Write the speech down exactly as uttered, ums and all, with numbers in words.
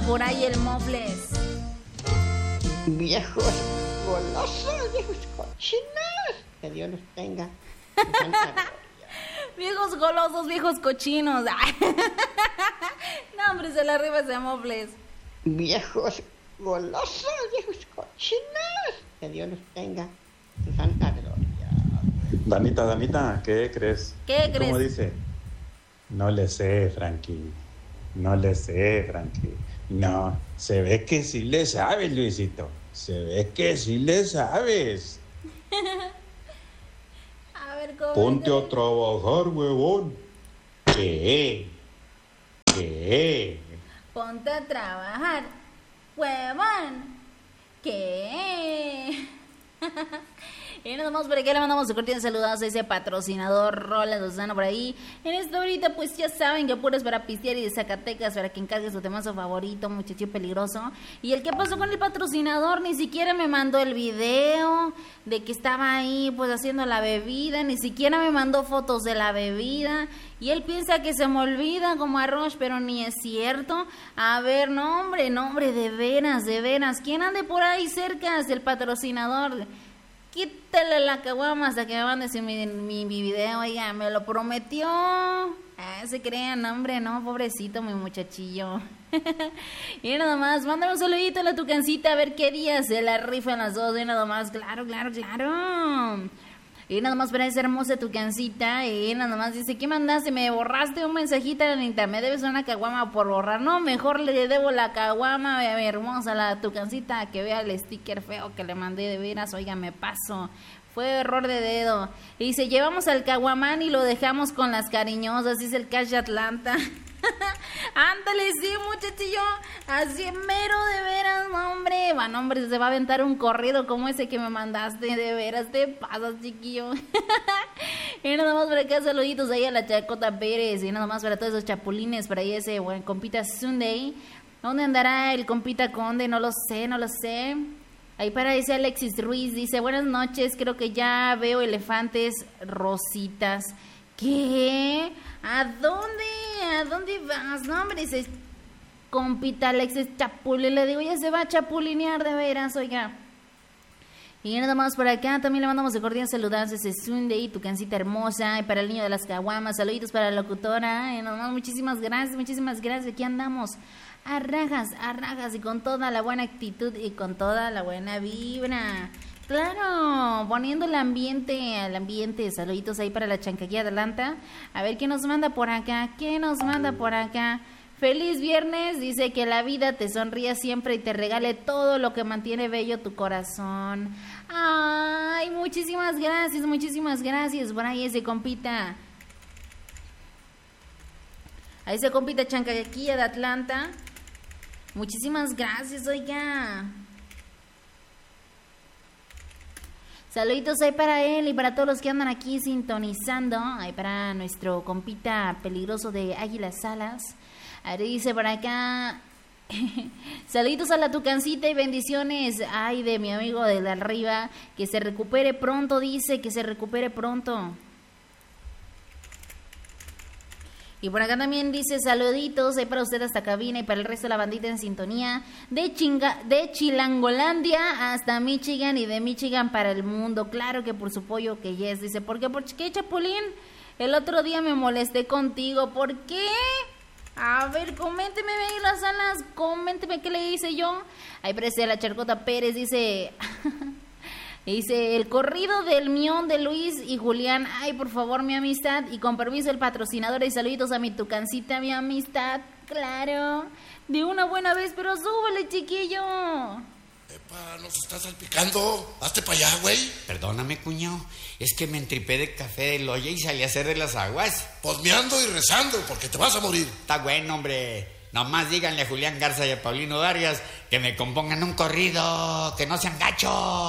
por ahí el Mofles. Viejos golosos, viejos cochinos. Que Dios los tenga. Viejos golosos, viejos cochinos. No, hombre, se la arriba ese Mofles. Viejos golosos, viejos cochinos. Que Dios los tenga. Su santa gloria. Danita, Danita, ¿qué crees? ¿Qué crees? ¿Cómo dice? No le sé, Frankie. No le sé, Frankie. No, se ve que sí le sabes, Luisito. Se ve que sí le sabes. A ver, ¿cómo? Ponte a trabajar, huevón. ¿Qué? ¿Qué? Ponte a trabajar, huevón. ¿Qué? Y nada más por aquí le mandamos un cordial saludos a ese patrocinador Roland Lozano por ahí. En esta horita pues ya saben que apuras para pistear y de Zacatecas para que encargue su temazo favorito, muchacho peligroso. Y el que pasó con el patrocinador ni siquiera me mandó el video de que estaba ahí pues haciendo la bebida, ni siquiera me mandó fotos de la bebida. Y él piensa que se me olvida como arroz, pero ni es cierto. A ver, no hombre, no hombre, de veras, de veras. ¿Quién ande por ahí cerca del patrocinador? Quítale la caguama hasta que me mandes mi, mi, mi video, oiga, me lo prometió. Ah, se crean, hombre, no, pobrecito mi muchachillo. Y nada más, mándame un saludito a la tucancita a ver qué día se la rifan las dos. Y nada más, claro, claro, claro. Y nada más para esa hermosa tucancita. Y nada más dice, ¿qué mandaste? Me borraste un mensajito, Anita. Me debes una caguama por borrar. No, mejor le debo la caguama a mi hermosa, la tucancita, que vea el sticker feo que le mandé de veras. Oiga, me paso. Fue error de dedo. Y dice, llevamos al caguamán y lo dejamos con las cariñosas. Dice el Cash Atlanta. Ándale, sí, muchachillo. Así mero, de veras, hombre. Bueno, hombre, se va a aventar un corrido como ese que me mandaste. De veras, te pasas, chiquillo. Y nada más para acá, saluditos ahí a la Chacota Pérez. Y nada más para todos esos chapulines. Para ahí ese buen compita Sunday. ¿Dónde andará el compita Conde? No lo sé, no lo sé. Ahí para ese Alexis Ruiz. Dice, buenas noches, creo que ya veo elefantes rositas. ¿Qué? ¿A dónde? ¿A dónde vas? No, hombre, ese compita Alexis Chapulín. Le digo, ya se va a chapulinear de veras, oiga. Y nada más por acá, también le mandamos de cordial saludos a ese Sunday, tu cancita hermosa. Y para el niño de las caguamas, saluditos para la locutora. Y nada más, muchísimas gracias, muchísimas gracias. Aquí andamos a rajas, a rajas y con toda la buena actitud y con toda la buena vibra. Claro, poniendo el ambiente, el ambiente, saluditos ahí para la Chancaquilla de Atlanta. A ver qué nos manda por acá, qué nos manda por acá. Feliz viernes, dice que la vida te sonría siempre y te regale todo lo que mantiene bello tu corazón. Ay, muchísimas gracias, muchísimas gracias. Por ahí ese compita, a ese compita Chancaquilla de Atlanta. Muchísimas gracias, oiga. Saluditos ahí para él y para todos los que andan aquí sintonizando. Ahí para nuestro compita peligroso de Águilas Salas. Ahí dice por acá. Saluditos a la tucancita y bendiciones. Ay, de mi amigo de la arriba. Que se recupere pronto, dice. Que se recupere pronto. Y por acá también dice saluditos ahí para usted hasta cabina y para el resto de la bandita en sintonía. De, chinga, de Chilangolandia hasta Michigan y de Michigan para el mundo. Claro que por su pollo que yes. Dice, ¿por qué? ¿Por qué, Chapulín? El otro día me molesté contigo. ¿Por qué? A ver, coménteme ahí las alas. Coménteme qué le hice yo. Ahí parece la Charcota Pérez. Dice... Dice, el corrido del mión de Luis y Julián. Ay, por favor, mi amistad. Y con permiso el patrocinador y saluditos a mi tucancita, mi amistad. Claro, de una buena vez, pero súbele, chiquillo. Epa, nos estás salpicando. Hazte para allá, güey. Perdóname, cuño. Es que me entripé de café del olla y salí a hacer de las aguas. Posmeando y rezando, porque te vas a morir. Está bueno, hombre. Nomás díganle a Julián Garza y a Paulino Arias que me compongan un corrido, que no sean gachos.